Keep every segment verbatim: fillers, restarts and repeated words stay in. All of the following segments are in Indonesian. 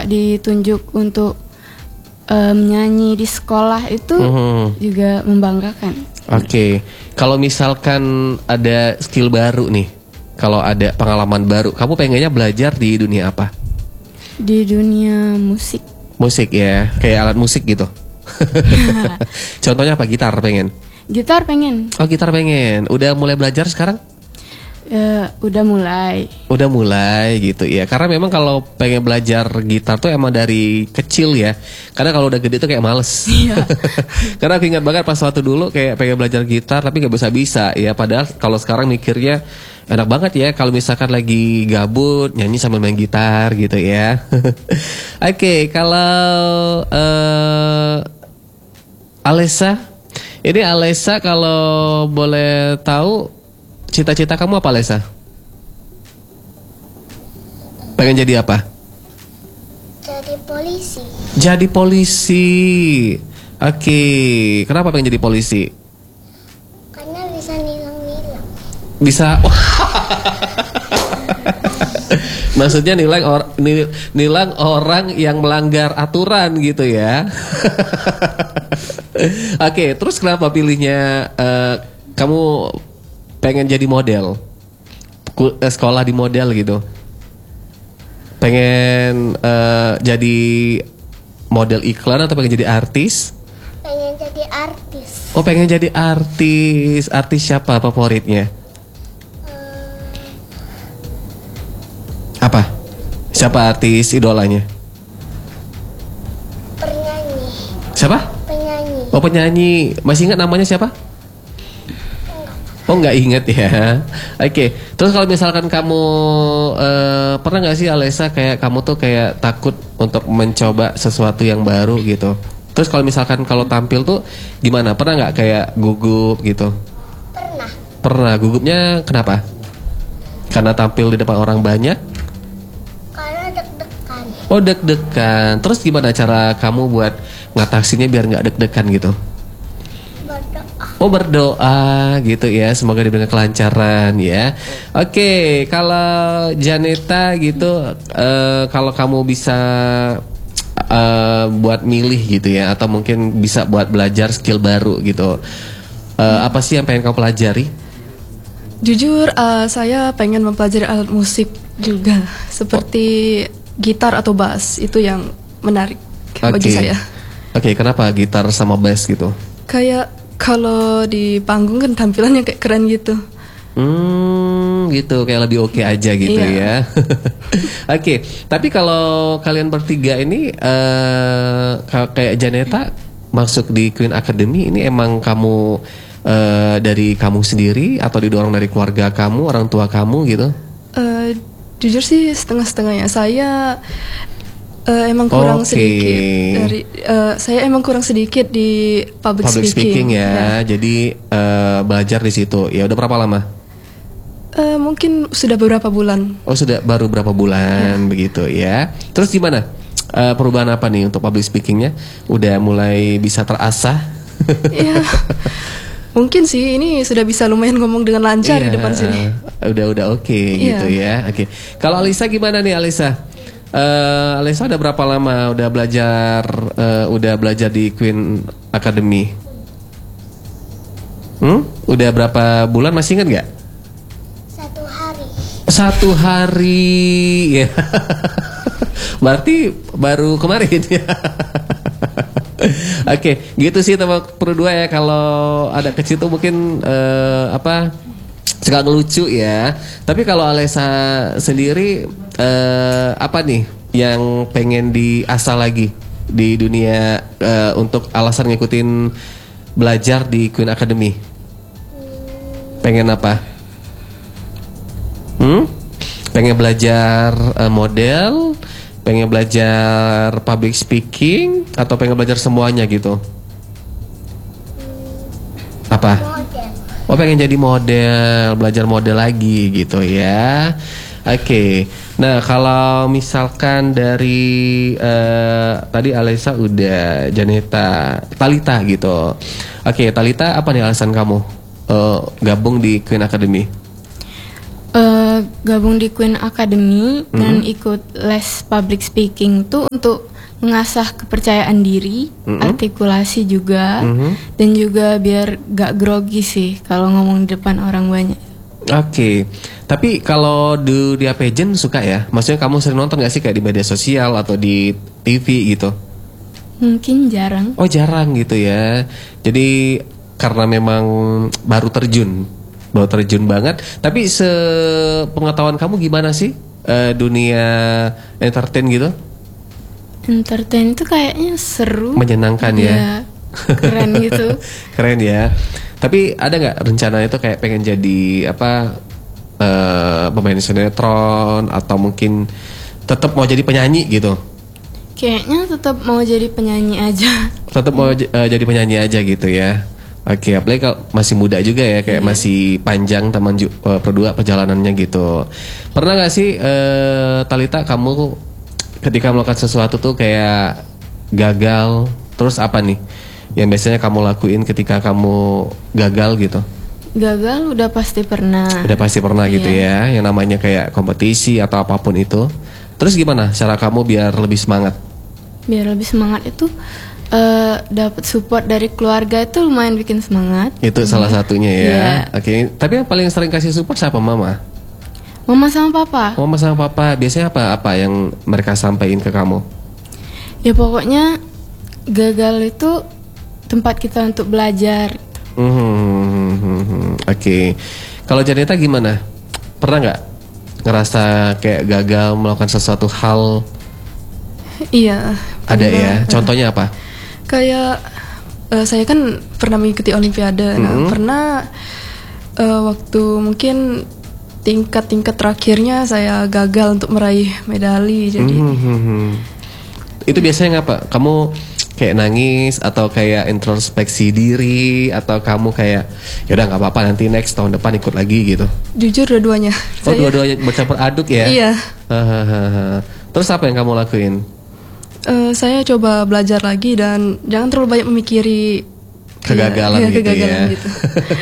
kakak ditunjuk untuk um, nyanyi di sekolah itu mm-hmm. juga membanggakan. Oke, okay. Kalau misalkan ada skill baru nih, kalau ada pengalaman baru, kamu pengennya belajar di dunia apa? Di dunia musik. Musik ya, kayak alat musik gitu. Contohnya apa? Gitar pengen? Gitar pengen. Oh gitar pengen. Udah mulai belajar sekarang? Uh, udah mulai. Udah mulai gitu ya. Karena memang kalau pengen belajar gitar tuh emang dari kecil ya. Karena kalau udah gede tuh kayak males. Iya. Karena aku ingat banget pas waktu dulu kayak pengen belajar gitar tapi gak bisa-bisa ya. Padahal kalau sekarang mikirnya enak banget ya kalau misalkan lagi gabut nyanyi sambil main gitar gitu ya. Oke, okay, kalau uh, Alessa, ini Alessa kalau boleh tahu cita-cita kamu apa, Alessa? Pengen jadi apa? Jadi polisi. Jadi polisi. Oke, okay. Kenapa pengen jadi polisi? Karena bisa nilang-nilang. Bisa. Maksudnya nilang or, nilang orang yang melanggar aturan gitu ya. Oke, okay, terus kenapa pilihnya uh, kamu pengen jadi model, sekolah di model gitu? Pengen uh, jadi model iklan atau pengen jadi artis? Pengen jadi artis. Oh pengen jadi artis. Artis siapa favoritnya? Hmm. Apa? Siapa artis idolanya? Penyanyi. Siapa? Penyanyi. Oh penyanyi. Masih ingat namanya siapa? Oh nggak inget ya. Oke. Okay. Terus kalau misalkan kamu uh, pernah nggak sih Alessa kayak kamu tuh kayak takut untuk mencoba sesuatu yang baru gitu. Terus kalau misalkan kalau tampil tuh gimana? Pernah nggak kayak gugup gitu? Pernah. Pernah. Gugupnya kenapa? Karena tampil di depan orang banyak? Karena deg-degan. Oh deg-degan. Terus gimana cara kamu buat ngatasinnya biar nggak deg-degan gitu? Oh berdoa gitu ya, semoga diberikan kelancaran ya. Oke, kalau Janeta gitu, uh, kalau kamu bisa uh, buat milih gitu ya, atau mungkin bisa buat belajar skill baru gitu, uh, apa sih yang pengen kamu pelajari? Jujur, uh, saya pengen mempelajari alat musik juga, seperti oh. gitar atau bass, itu yang menarik okay. bagi saya. Oke, okay, kenapa gitar sama bass gitu? Kayak kalau di panggung kan tampilannya kayak keren gitu. Hmm, gitu kayak lebih oke okay aja gitu iya. ya. Oke, okay. Tapi kalau kalian bertiga ini uh, kayak Janeta masuk di Queen Academy ini emang kamu uh, dari kamu sendiri atau didorong dari keluarga kamu, orang tua kamu gitu? Uh, jujur sih setengah-setengahnya. Saya Uh, emang kurang okay. sedikit dari uh, saya emang kurang sedikit di public, public speaking, speaking ya. ya. Jadi uh, belajar di situ. Ya udah berapa lama? Uh, mungkin sudah beberapa bulan. Oh sudah baru berapa bulan ya. Begitu ya. Terus gimana? Uh, perubahan apa nih untuk public speakingnya? Udah mulai bisa terasah? Ya. Mungkin sih ini sudah bisa lumayan ngomong dengan lancar ya, di depan sini. Uh, udah udah oke okay, ya. gitu ya. Oke. Okay. Kalau Alissa gimana nih Alissa? Uh, Alessa udah berapa lama udah belajar uh, udah belajar di Queen Academy? Hmm? Udah berapa bulan masih ingat nggak? Satu hari. Satu hari ya. Berarti baru kemarin ya. Oke, okay, gitu sih teman berdua ya. Kalau ada kecil tuh mungkin uh, apa? Suka ngelucu ya. Tapi kalau Alessa sendiri uh, apa nih yang pengen diasah lagi di dunia uh, untuk alasan ngikutin belajar di Queen Academy? Pengen apa? Hmm? Pengen belajar uh, model, pengen belajar public speaking, atau pengen belajar semuanya gitu? Apa? Oh pengen jadi model, belajar model lagi gitu ya. Oke, okay. Nah kalau misalkan dari uh, tadi Alessa udah, Janeta, Talita gitu. Oke, okay, Talita apa nih alasan kamu uh, gabung di Queen Academy? Uh, uh, gabung di Queen Academy Mhm. dan ikut les public speaking tuh untuk mengasah kepercayaan diri, Mhm. artikulasi juga, Mhm. dan juga biar gak grogi sih kalau ngomong di depan orang banyak. Oke, tapi kalau di dia pageant suka ya? Maksudnya kamu sering nonton gak sih kayak di media sosial atau di T V gitu? Mungkin jarang. Oh jarang gitu ya. Jadi karena memang baru terjun, baru terjun banget. Tapi sepengetahuan kamu gimana sih eh, dunia entertain gitu? Entertain itu kayaknya seru, Menyenangkan ya? Iya, keren gitu. Keren ya. Tapi ada nggak rencana itu kayak pengen jadi apa eh, pemain sinetron atau mungkin tetap mau jadi penyanyi gitu? Kayaknya tetap mau jadi penyanyi aja. Tetap mau j- eh, jadi penyanyi aja gitu ya. Oke, apalagi kalau masih muda juga ya, kayak masih panjang teman ju- eh, berdua perjalanannya gitu. Pernah nggak sih eh, Talita kamu ketika melakukan sesuatu tuh kayak gagal, terus apa nih yang biasanya kamu lakuin ketika kamu gagal gitu? Gagal udah pasti pernah. Udah pasti pernah gitu Iya. ya, yang namanya kayak kompetisi atau apapun itu. Terus gimana cara kamu biar lebih semangat? Biar lebih semangat itu eh, dapat support dari keluarga itu lumayan bikin semangat. Itu salah satunya ya. Iya. Oke, tapi yang paling sering kasih support siapa, mama? Mama sama papa. Mama sama papa biasanya apa apa yang mereka sampaikan ke kamu? Ya pokoknya gagal itu tempat kita untuk belajar. Hmm, Oke, kalau Janeta gimana? Pernah nggak ngerasa kayak gagal melakukan sesuatu hal? Iya. Ada pernah. ya. Contohnya apa? Kayak eh, saya kan pernah mengikuti Olimpiade. Nah, Mhm. pernah eh, waktu mungkin tingkat-tingkat terakhirnya saya gagal untuk meraih medali. Jadi Hmm, Itu biasanya ngapa? Kamu kayak nangis atau kayak introspeksi diri atau kamu kayak ya udah nggak apa-apa nanti next tahun depan ikut lagi gitu? jujur dua-duanya. Oh Saya- dua-duanya bercampur aduk ya? Iya. Hahaha. Terus apa yang kamu lakuin? Eh, saya coba belajar lagi dan jangan terlalu banyak memikiri Kegagalan iya, gitu kegagalan ya. gitu.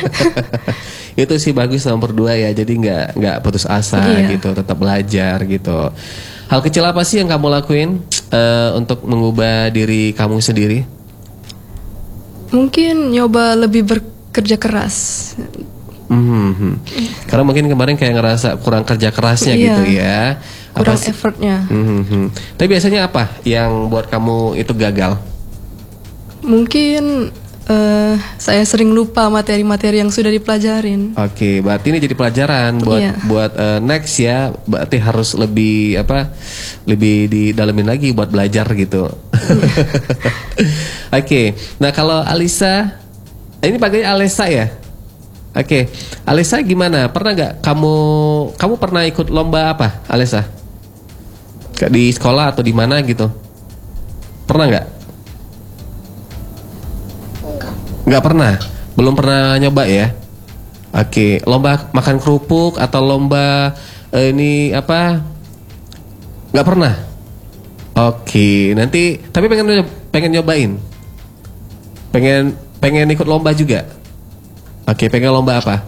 Itu sih bagus nomor dua ya. Jadi nggak nggak putus asa Iya. gitu, tetap belajar gitu. Hal kecil apa sih yang kamu lakuin eh, untuk mengubah diri kamu sendiri? Mungkin nyoba lebih bekerja keras. Hmm. Karena mungkin kemarin kayak ngerasa kurang kerja kerasnya Iya. gitu ya. Kurang sih? effortnya. Hmm. Tapi biasanya apa yang buat kamu itu gagal? Mungkin eh, saya sering lupa materi-materi yang sudah dipelajarin. Oke, berarti ini jadi pelajaran buat Iya. buat eh, next ya. Berarti harus lebih apa? Lebih didalemin lagi buat belajar gitu. Oke. Nah, kalau Alisa ini panggilnya Alisa ya? Oke. Alisa gimana? Pernah nggak kamu kamu pernah ikut lomba apa, Alisa? Kayak di sekolah atau di mana gitu? Pernah nggak? Enggak. Nggak pernah, belum pernah nyoba ya. Oke, lomba makan kerupuk atau lomba eh, ini apa? Nggak pernah. Oke, nanti tapi pengen nyob- pengen nyobain. Pengen pengen ikut lomba juga. Oke, pengen lomba apa?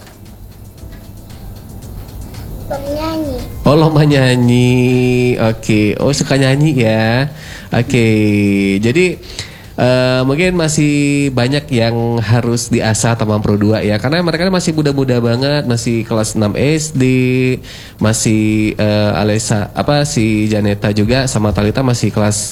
Bernyanyi. Oh, lomba nyanyi. Oke. Oh, suka nyanyi ya. Oke. Jadi eh, mungkin masih banyak yang harus diasah teman Pro dua ya. Karena mereka masih muda-muda banget, masih kelas enam S D, masih eh, Alesa apa si Janeta juga sama Talita masih kelas